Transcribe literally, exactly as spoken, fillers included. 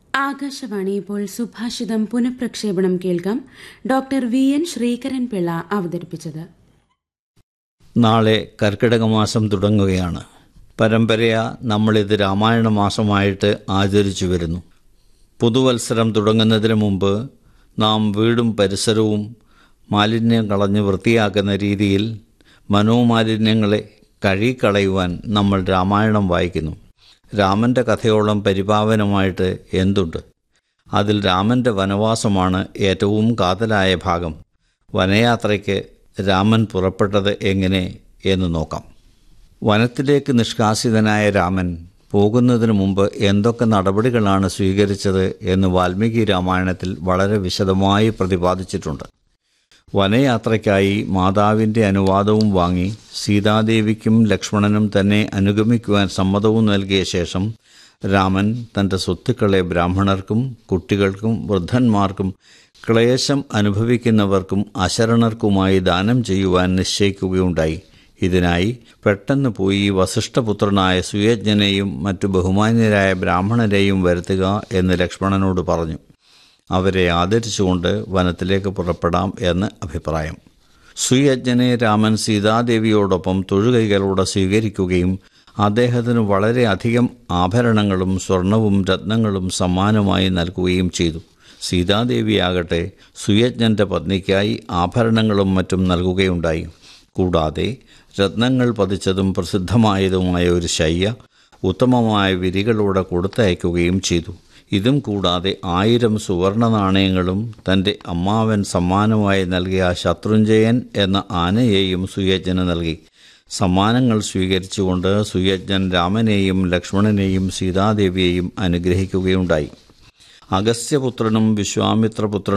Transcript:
ആകാശവാണി ഇപ്പോൾ സുഭാഷിതം പുനഃപ്രക്ഷേപണം കേൾക്കാം. Doctor V N Sreekaran Pillai അവതരിപ്പിച്ചത്. നാളെ കർക്കിടക മാസം തുടങ്ങുകയാണ്. പരമ്പരയാ നമ്മളിത് രാമായണ മാസമായിട്ട് ആചരിച്ചു വരുന്നു. പുതുവത്സരം തുടങ്ങുന്നതിന് മുമ്പ് നാം വീടും പരിസരവും മാലിന്യം കളഞ്ഞ് വൃത്തിയാക്കുന്ന രീതിയിൽ മനോമാലിന്യങ്ങളെ കഴുകിക്കളയുവാൻ നമ്മൾ രാമായണം വായിക്കുന്നു. രാമൻ്റെ കഥയോളം പരിപാവനമായിട്ട് എന്തുണ്ട്? അതിൽ രാമൻ്റെ വനവാസമാണ് ഏറ്റവും കാതലായ ഭാഗം. വനയാത്രയ്ക്ക് രാമൻ പുറപ്പെട്ടത് എങ്ങനെ എന്ന് നോക്കാം. വനത്തിലേക്ക് നിഷ്കാസിതനായ രാമൻ പോകുന്നതിന് മുമ്പ് എന്തൊക്കെ നടപടികളാണ് സ്വീകരിച്ചത് എന്ന് വാൽമീകി രാമായണത്തിൽ വളരെ വിശദമായി പ്രതിപാദിച്ചിട്ടുണ്ട്. വനയാത്രയ്ക്കായി മാതാവിൻ്റെ അനുവാദവും വാങ്ങി സീതാദേവിക്കും ലക്ഷ്മണനും തന്നെ അനുഗമിക്കുവാൻ സമ്മതവും നൽകിയ ശേഷം രാമൻ തൻ്റെ സ്വത്തുക്കളെ ബ്രാഹ്മണർക്കും കുട്ടികൾക്കും വൃദ്ധന്മാർക്കും ക്ലേശം അനുഭവിക്കുന്നവർക്കും അശരണർക്കുമായി ദാനം ചെയ്യുവാൻ നിശ്ചയിക്കുകയുണ്ടായി. ഇതിനായി പെട്ടെന്ന് പോയി വസിഷ്ഠപുത്രനായ സുയജ്ഞനെയും മറ്റു ബഹുമാന്യരായ ബ്രാഹ്മണരെയും വരുത്തുക എന്ന് ലക്ഷ്മണനോട് പറഞ്ഞു. അവരെ ആദരിച്ചുകൊണ്ട് വനത്തിലേക്ക് പുറപ്പെടാം എന്ന് അഭിപ്രായം. സുയജ്ഞനെ രാമൻ സീതാദേവിയോടൊപ്പം തൊഴുകൈകളോടെ സ്വീകരിക്കുകയും അദ്ദേഹത്തിന് വളരെയധികം ആഭരണങ്ങളും സ്വർണവും രത്നങ്ങളും സമ്മാനമായി നൽകുകയും ചെയ്തു. സീതാദേവിയാകട്ടെ സുയജ്ഞൻ്റെ പത്നിക്കായി ആഭരണങ്ങളും മറ്റും നൽകുകയുണ്ടായി. കൂടാതെ രത്നങ്ങൾ പതിച്ചതും പ്രസിദ്ധമായതുമായ ഒരു ശയ്യ ഉത്തമമായ വിരികളോടെ കൊടുത്തയക്കുകയും ചെയ്തു. ഇതും കൂടാതെ ആയിരം സുവർണ നാണയങ്ങളും തൻ്റെ അമ്മാവൻ സമ്മാനമായി നൽകിയ ശത്രുഞ്ജയൻ എന്ന ആനയെയും സുയജ്ഞന് നൽകി. സമ്മാനങ്ങൾ സ്വീകരിച്ചുകൊണ്ട് സുയജ്ഞൻ രാമനെയും ലക്ഷ്മണനെയും സീതാദേവിയെയും അനുഗ്രഹിക്കുകയുണ്ടായി. അഗസ്ത്യപുത്രനും വിശ്വാമിത്രപുത്രനും